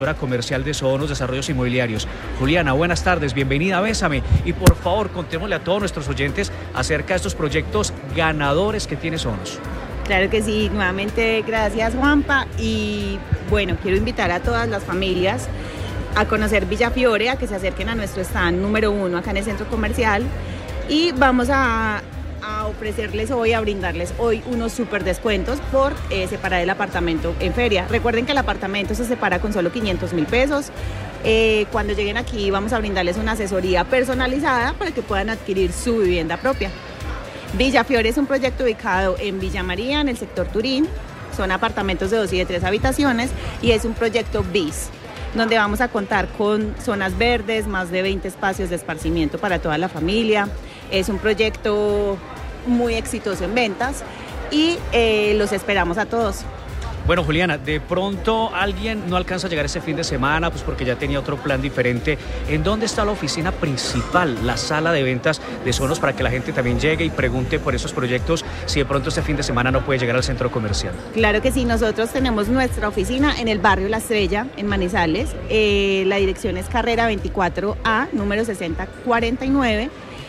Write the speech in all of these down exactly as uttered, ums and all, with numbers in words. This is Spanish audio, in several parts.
Comercial de Sohonos Desarrollos Inmobiliarios. Juliana, buenas tardes, bienvenida a Bésame. Y por favor, contémosle a todos nuestros oyentes acerca de estos proyectos ganadores que tiene Sohonos. Claro que sí, nuevamente gracias Juanpa. Y bueno, quiero invitar a todas las familias a conocer Villa Fiore, a que se acerquen a nuestro stand número uno acá en el centro comercial. Y vamos a... a ofrecerles hoy, a brindarles hoy unos súper descuentos por eh, separar el apartamento en feria. Recuerden que el apartamento se separa con solo quinientos mil pesos. Eh, cuando lleguen aquí vamos a brindarles una asesoría personalizada para que puedan adquirir su vivienda propia. Villa Fiore es un proyecto ubicado en Villa María, en el sector Turín. Son apartamentos de dos y de tres habitaciones y es un proyecto bis, donde vamos a contar con zonas verdes, más de veinte espacios de esparcimiento para toda la familia. Es un proyecto muy exitoso en ventas y eh, los esperamos a todos. Bueno, Juliana, de pronto alguien no alcanza a llegar ese fin de semana, pues porque ya tenía otro plan diferente. ¿En dónde está la oficina principal, la sala de ventas de Sohonos, para que la gente también llegue y pregunte por esos proyectos si de pronto este fin de semana no puede llegar al centro comercial? Claro que sí, nosotros tenemos nuestra oficina en el barrio La Estrella, en Manizales. Eh, la dirección es Carrera veinticuatro A, número sesenta cuarenta y nueve.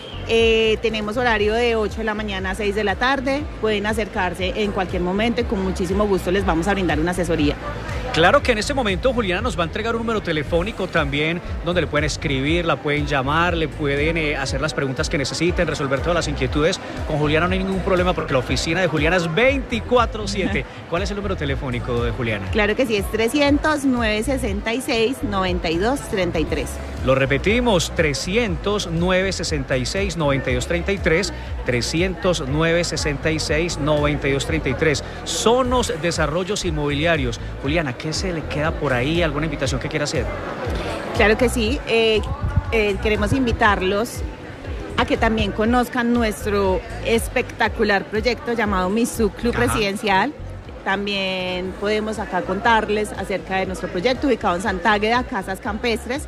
Eh, tenemos horario de ocho de la mañana a seis de la tarde. Pueden acercarse en cualquier momento y con muchísimo gusto les vamos a brindar una asesoría. Claro que en este momento Juliana nos va a entregar un número telefónico también donde le pueden escribir, la pueden llamar, le pueden eh, hacer las preguntas que necesiten, resolver todas las inquietudes. Con Juliana no hay ningún problema porque la oficina de Juliana es veinticuatro siete. ¿Cuál es el número telefónico de Juliana? Claro que sí, es trescientos, nueve sesenta y seis, noventa y dos treinta y tres. Lo repetimos, trescientos, nueve sesenta y seis, noventa y dos treinta y tres, trescientos, nueve sesenta y seis, noventa y dos treinta y tres. Sohonos Desarrollos Inmobiliarios. Juliana, ¿qué se le queda por ahí? ¿Alguna invitación que quiera hacer? Claro que sí, eh, eh, queremos invitarlos a que también conozcan nuestro espectacular proyecto llamado Misú Club Ajá. Residencial. También podemos acá contarles acerca de nuestro proyecto ubicado en Santa Águeda, Casas Campestres,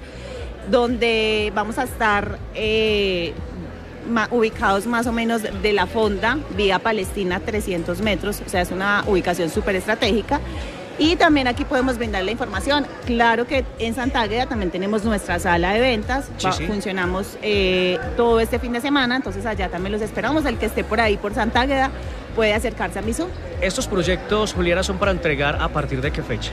donde vamos a estar eh, ma, ubicados más o menos de la fonda, vía Palestina, trescientos metros, o sea, es una ubicación súper estratégica. Y también aquí podemos brindar la información. Claro que en Santa Águeda también tenemos nuestra sala de ventas, sí, Va, sí. funcionamos eh, todo este fin de semana, entonces allá también los esperamos. El que esté por ahí, por Santa Águeda, puede acercarse a Misú. ¿Estos proyectos, Juliana, son para entregar a partir de qué fecha?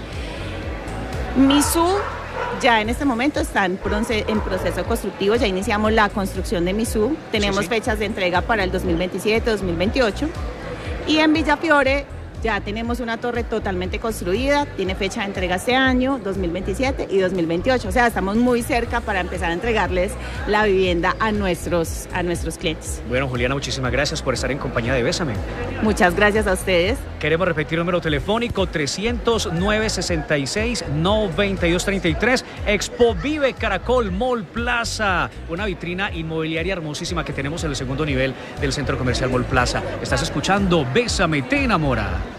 Misú ya en este momento está en proceso constructivo, ya iniciamos la construcción de Misú, tenemos sí, sí. fechas de entrega para el dos mil veintisiete, dos mil veintiocho, y en Villa Fiore ya tenemos una torre totalmente construida, tiene fecha de entrega este año, dos mil veintisiete y dos mil veintiocho, o sea, estamos muy cerca para empezar a entregarles la vivienda a nuestros, a nuestros clientes. Bueno, Juliana, muchísimas gracias por estar en compañía de Bésame. Muchas gracias a ustedes. Queremos repetir el número telefónico, trescientos, nueve sesenta y seis, noventa y dos treinta y tres, Expo Vive Caracol Mall Plaza, una vitrina inmobiliaria hermosísima que tenemos en el segundo nivel del centro comercial Mall Plaza. Estás escuchando Bésame, te enamora.